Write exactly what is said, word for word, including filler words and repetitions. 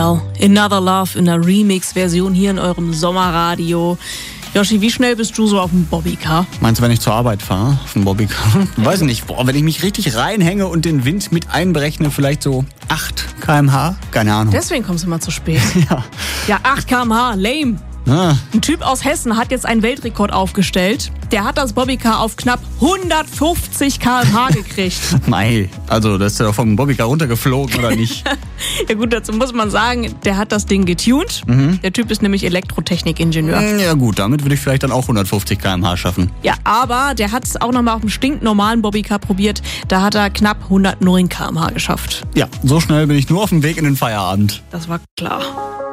Adele, Another Love in der Remix-Version hier in eurem Sommerradio. Yoshi, wie schnell bist du so auf dem Bobbycar? Meinst du, wenn ich zur Arbeit fahre, auf dem Bobbycar? Weiß nicht, boah, wenn ich mich richtig reinhänge und den Wind mit einberechne, vielleicht so acht Kilometer pro Stunde? Keine Ahnung. Deswegen kommst du mal zu spät. Ja. Ja, acht Kilometer pro Stunde, lame. Ah. Ein Typ aus Hessen hat jetzt einen Weltrekord aufgestellt. Der hat das Bobbycar auf knapp hundertfünfzig Kilometer pro Stunde gekriegt. Mei, also das ist ja vom Bobbycar runtergeflogen, oder nicht? Ja gut, dazu muss man sagen, der hat das Ding getuned. Mhm. Der Typ ist nämlich Elektrotechnik-Ingenieur. Ja gut, damit würde ich vielleicht dann auch hundertfünfzig Kilometer pro Stunde schaffen. Ja, aber der hat es auch nochmal auf einem stinknormalen Bobbycar probiert. Da hat er knapp hundertneun Kilometer pro Stunde geschafft. Ja, so schnell bin ich nur auf dem Weg in den Feierabend. Das war klar.